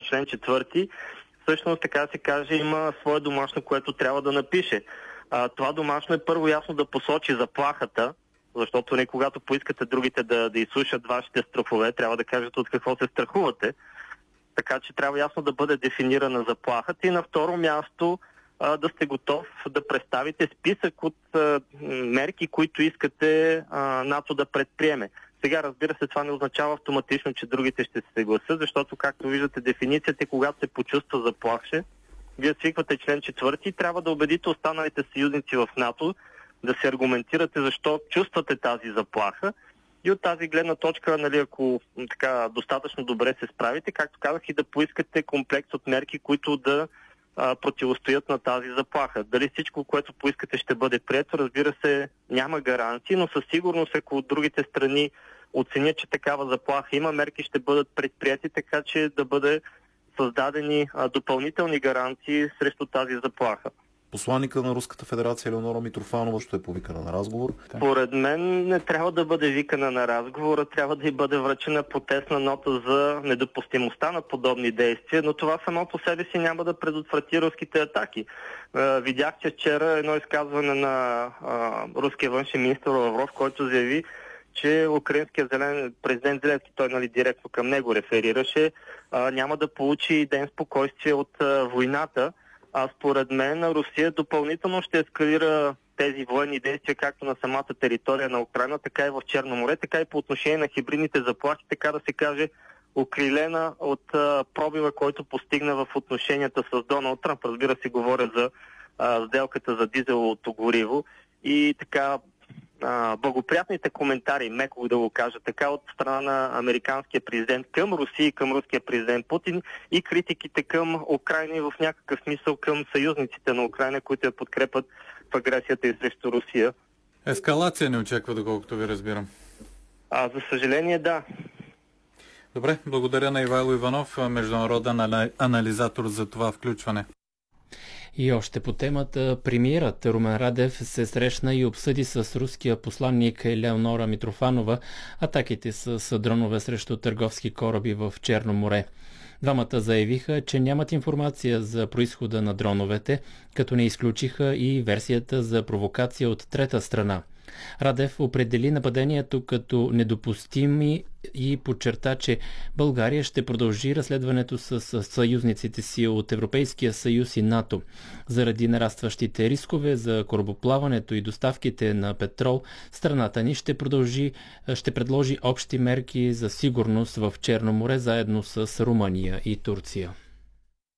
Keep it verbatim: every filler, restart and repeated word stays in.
член четвърти, всъщност така се каже, има свое домашно, което трябва да напише. А, това домашно е първо ясно да посочи заплахата, защото не когато поискате другите да, да изслушат вашите страхове, трябва да кажете от какво се страхувате. Така че трябва ясно да бъде дефинирана заплахата и на второ място а, да сте готов да представите списък от а, мерки, които искате а, НАТО да предприеме. Сега, разбира се, това не означава автоматично, че другите ще се съгласят, защото, както виждате, дефиницията е, когато се почувства заплахше, вие свиквате член четвърти и трябва да убедите останалите съюзници в НАТО да се аргументирате защо чувствате тази заплаха. И от тази гледна точка, нали, ако така достатъчно добре се справите, както казах, и да поискате комплекс от мерки, които да а, противостоят на тази заплаха. Дали всичко, което поискате, ще бъде прието, разбира се, няма гаранции, но със сигурност, ако от другите страни оценят, че такава заплаха има, мерки ще бъдат предприяти, така че да бъде създадени а, допълнителни гаранции срещу тази заплаха. Посланника на Руската федерация Елеонора Митрофанова ще е повикана на разговор. Поред мен не трябва да бъде викана на разговора, трябва да й бъде връчена протестна нота за недопустимостта на подобни действия, но това само по себе си няма да предотврати руските атаки. Видяхте вчера едно изказване на а, руския външен министър Лавров, който заяви, че украинският зелен, президент Зеленски, той нали, директно към него реферираше, а, няма да получи ден спокойствие от а, войната. А според мен Русия допълнително ще ескалира тези военни действия както на самата територия на Украйна, така и в Черно море, така и по отношение на хибридните заплахи, така да се каже, укрилена от а, пробива, който постигна в отношенията с Доналд Тръмп. Разбира се, говоря за а, сделката за дизеловото гориво и така а, благоприятните коментари, меко да го кажа така, от страна на американския президент към Русия и към руския президент Путин и критиките към Украйна и в някакъв смисъл към съюзниците на Украйна, които я подкрепят в агресията и срещу Русия. Ескалация не очаква, доколкото ви разбирам. А, за съжаление, да. Добре, благодаря на Ивайло Иванов, международен анализатор, за това включване. И още по темата, премиерът Румен Радев се срещна и обсъди с руския посланник Елеонора Митрофанова атаките с дронове срещу търговски кораби в Черно море. Двамата заявиха, че нямат информация за произхода на дроновете, като не изключиха и версията за провокация от трета страна. Радев определи нападението като недопустими и подчерта, че България ще продължи разследването с съюзниците си от Европейския съюз и НАТО. Заради нарастващите рискове за корабоплаването и доставките на петрол, страната ни ще продължи, ще предложи общи мерки за сигурност в Черно море заедно с Румъния и Турция.